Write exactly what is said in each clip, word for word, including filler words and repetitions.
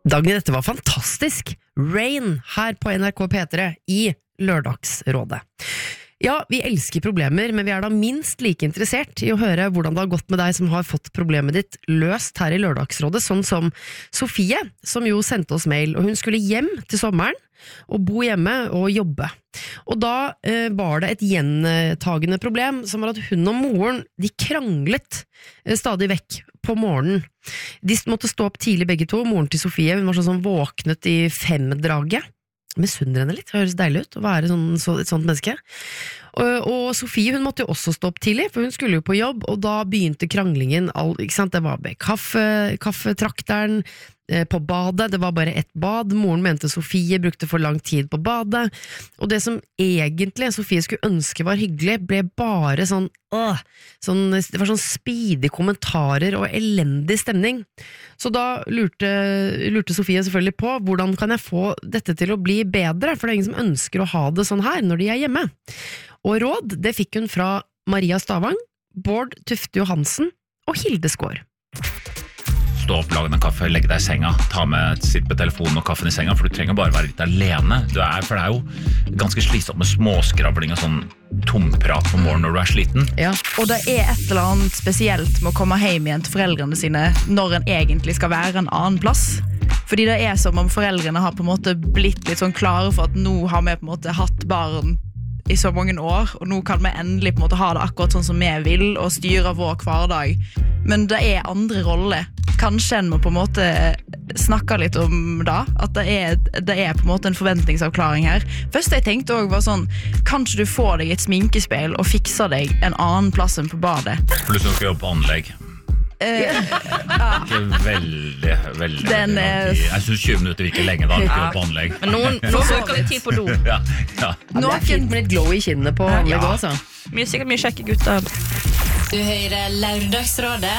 Dagen dette var fantastisk. Rain her på N R K P tre i Lørdagsrådet. Ja, vi elsker problemer, men vi er da minst like interessert i å høre hvordan det har gått med deg som har fått problemet ditt løst her i Lørdagsrådet, sånn som Sofie, som jo sendte oss mail, og hun skulle hjem til sommeren og bo hjemme og jobbe. Og da eh, var det et gjentagende problem, som var at hun og moren, de kranglet eh, stadig vekk på morgenen. De måtte stå opp tidlig begge to, moren til Sofie, hun var sånn som våknet i femdraget. Misunner henne litt, det høres deilig ut å være sånn, så, et sånt menneske. Og, og Sofie, hun måtte jo også stå opp tidlig, for hun skulle jo på jobb, og da begynte kranglingen, all, ikke sant? Det var med kaffe, kaffetrakteren, eh, på badet, det var bare ett bad, moren mente Sofie brukte for lang tid på badet, og det som egentlig Sofie skulle ønske var hyggelig, ble bare sånn, åh, sånn det var sånn speedy kommentarer og elendig stemning. Så da lurte, lurte Sofie selvfølgelig på, hvordan kan jeg få dette til å bli bedre, for det er ingen som ønsker å ha det sånn her når de er hjemme. Og råd, det fikk hun fra Maria Stavang, Bård Tufte Johansen og Hilde Skår. Stå opp, lage en kaffe, legge deg i senga, ta med, sitt på telefonen og kaffen i senga, for du trenger bare være litt alene. Du er, for det er jo ganske slitsomt med småskravling og sånn tomprat på morgenen når du er sliten. Ja, og det er et eller annet spesielt med å komme hjem igjen til foreldrene sine når en egentlig skal være en annen plass. Fordi det er som om foreldrene har på en måte blitt litt sånn klare for at nå har vi på en måte hatt barn i så mange år, og nå kan vi endelig på en måte ha det akkurat sånn som vi vil, og styre vår hverdag. Men det er andre roller. Kanskje en må på en måte snakke litt om det, at det er, det er på en måte en forventningsavklaring her. Først jeg tenkte også var sånn, kanskje du får deg et sminkespeil og fikser deg en annen plass enn på badet. Pluss du skal jobbe på anlegg. Uh, ja. Ikke veldig, veldig, Den, veldig Jeg synes tjue minutter virker lenge da, ikke jobbe på anlegg. Men noen bruker litt tid på do. Ja, ja. Ja, det er fint med litt glow i kinnene på anlegg Ja. også. Mye, sikkert mye kjekke gutter. Du hører Lørdagsrådet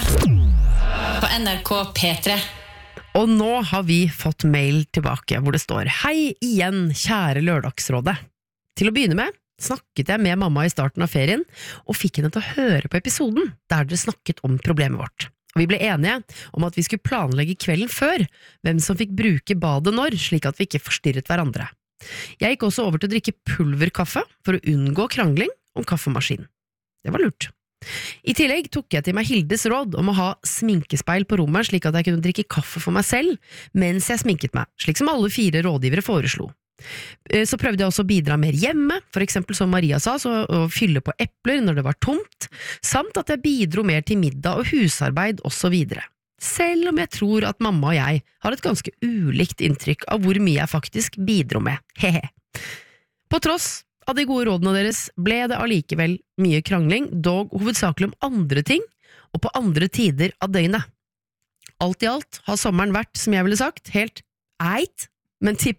på N R K P tre. Og nå har vi fått mail tilbake hvor det står: Hei igjen, kjære Lørdagsrådet. Til å begynne med snakket jeg med mamma i starten av ferien, og fikk henne til å høre på episoden der dere snakket om problemet vårt. Og vi ble enige om at vi skulle planlegge kvelden før, hvem som fikk bruke badet når, slik at vi ikke forstyrret hverandre. Jeg gikk også over til å drikke pulverkaffe for å unngå krangling om kaffemaskinen. Det var lurt. I tillegg tok jeg til meg Hildes råd om å ha sminkespeil på rommet, slik at jeg kunne drikke kaffe for meg selv mens jeg sminket meg, slik som alle fire rådgivere foreslo. Så prøvde jeg også å bidra mer hjemme, for eksempel som Maria sa, så å fylle på epler når det var tomt, samt at jeg bidro mer til middag og husarbeid og så videre. Selv om jeg tror at mamma og jeg har et ganske ulikt inntrykk av hvor mye jeg faktisk bidro med. Hehe. På tross av de gode rådene deres ble det allikevel mye krangling, dog hovedsakelig om andre ting og på andre tider av døgnet. Alt i alt har sommeren vært, som jeg ville sagt, helt eit, men tipper